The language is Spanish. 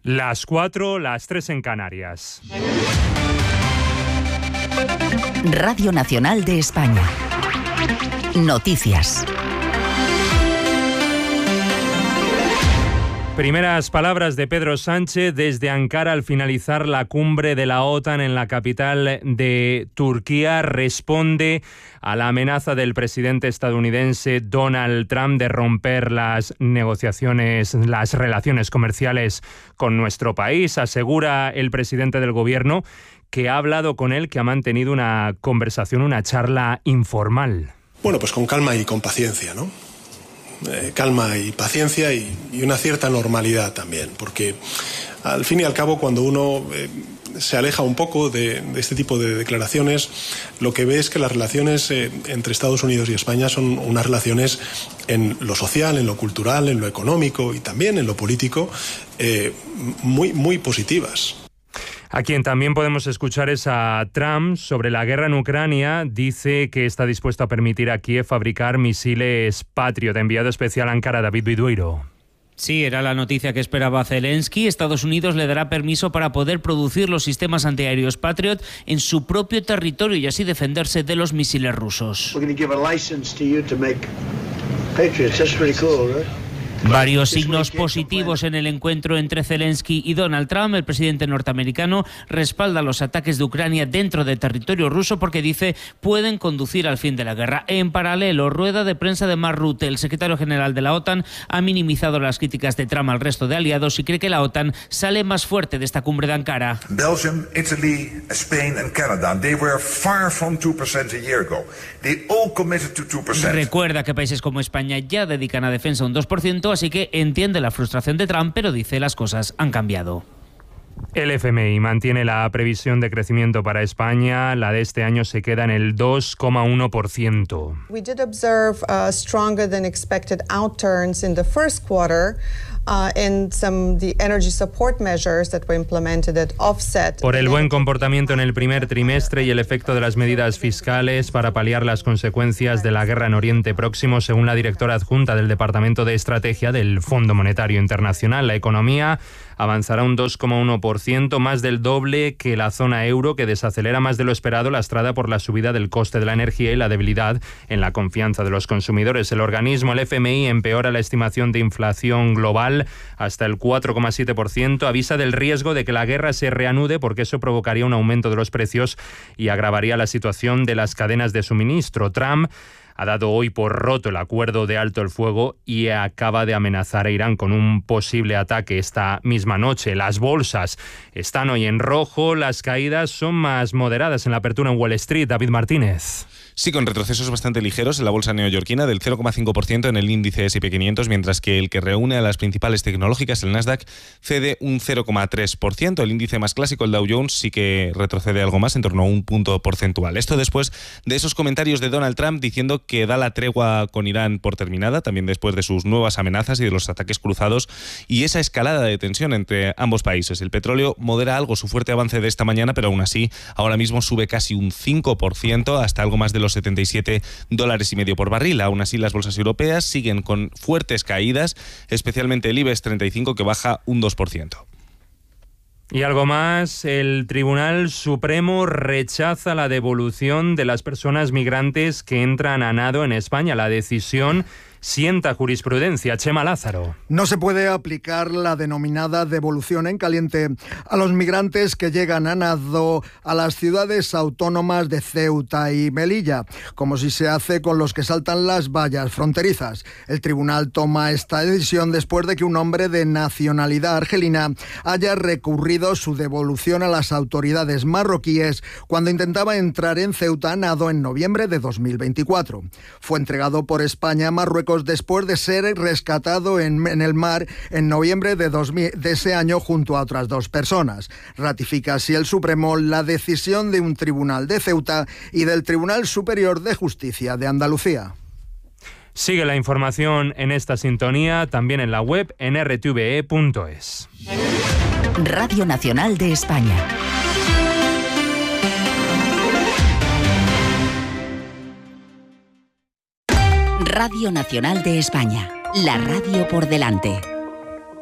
Las 4, las 3 en Canarias. Radio Nacional de España. Noticias. Primeras palabras de Pedro Sánchez desde Ankara al finalizar la cumbre de la OTAN en la capital de Turquía. Responde a la amenaza del presidente estadounidense Donald Trump de romper las negociaciones, las relaciones comerciales con nuestro país. Asegura el presidente del gobierno que ha hablado con él, que ha mantenido una conversación, una charla informal. Bueno, pues con calma y con paciencia, ¿no? Calma y paciencia y una cierta normalidad también, porque al fin y al cabo cuando uno se aleja un poco de este tipo de declaraciones, lo que ve es que las relaciones entre Estados Unidos y España son unas relaciones en lo social, en lo cultural, en lo económico y también en lo político muy positivas. A quien también podemos escuchar es a Trump sobre la guerra en Ucrania. Dice que está dispuesto a permitir a Kiev fabricar misiles Patriot. Enviado especial a Ankara, David Bidueiro. Sí, era la noticia que esperaba Zelensky. Estados Unidos le dará permiso para poder producir los sistemas antiaéreos Patriot en su propio territorio y así defenderse de los misiles rusos. Varios signos positivos en el encuentro entre Zelensky y Donald Trump. El presidente norteamericano respalda los ataques de Ucrania dentro del territorio ruso porque dice pueden conducir al fin de la guerra. En paralelo, rueda de prensa de Mark Rutte, el secretario general de la OTAN, ha minimizado las críticas de Trump al resto de aliados y cree que la OTAN sale más fuerte de esta cumbre de Ankara. Belgium, Italy, Spain and Canada, they were far from 2% a year ago. They all committed to 2%. Recuerda que países como España ya dedican a defensa un 2%, así que entiende la frustración de Trump, pero dice las cosas han cambiado. El FMI mantiene la previsión de crecimiento para España. La de este año se queda en el 2,1%. We did observe stronger than expected outturns in the first quarter. The energy support measures that were implemented that offset. Por el buen comportamiento en el primer trimestre y el efecto de las medidas fiscales para paliar las consecuencias de la guerra en Oriente Próximo, según la directora adjunta del Departamento de Estrategia del Fondo Monetario Internacional, la economía avanzará un 2,1%, más del doble que la zona euro, que desacelera más de lo esperado, lastrada por la subida del coste de la energía y la debilidad en la confianza de los consumidores. El organismo, el FMI, empeora la estimación de inflación global hasta el 4,7%, avisa del riesgo de que la guerra se reanude porque eso provocaría un aumento de los precios y agravaría la situación de las cadenas de suministro. Trump ha dado hoy por roto el acuerdo de alto el fuego y acaba de amenazar a Irán con un posible ataque esta misma noche. Las bolsas están hoy en rojo, las caídas son más moderadas en la apertura en Wall Street. David Martínez. Sí, con retrocesos bastante ligeros en la bolsa neoyorquina del 0,5% en el índice S&P 500, mientras que el que reúne a las principales tecnológicas, el Nasdaq, cede un 0,3%. El índice más clásico, el Dow Jones, sí que retrocede algo más, en torno a un punto porcentual. Esto después de esos comentarios de Donald Trump diciendo que da la tregua con Irán por terminada, también después de sus nuevas amenazas y de los ataques cruzados y esa escalada de tensión entre ambos países. El petróleo modera algo su fuerte avance de esta mañana, pero aún así ahora mismo sube casi un 5% hasta algo más de los $77.50 por barril. Aún así, las bolsas europeas siguen con fuertes caídas, especialmente el IBEX 35, que baja un 2%. Y algo más, el Tribunal Supremo rechaza la devolución de las personas migrantes que entran a nado en España. La decisión sienta jurisprudencia. Chema Lázaro. No se puede aplicar la denominada devolución en caliente a los migrantes que llegan a nado a las ciudades autónomas de Ceuta y Melilla, como si se hace con los que saltan las vallas fronterizas. El tribunal toma esta decisión después de que un hombre de nacionalidad argelina haya recurrido su devolución a las autoridades marroquíes cuando intentaba entrar en Ceuta a nado en noviembre de 2024. Fue entregado por España a Marruecos después de ser rescatado en el mar en noviembre de ese año junto a otras dos personas. Ratifica así el Supremo la decisión de un tribunal de Ceuta y del Tribunal Superior de Justicia de Andalucía. Sigue la información en esta sintonía, también en la web en rtve.es. Radio Nacional de España. Radio Nacional de España, la radio por delante.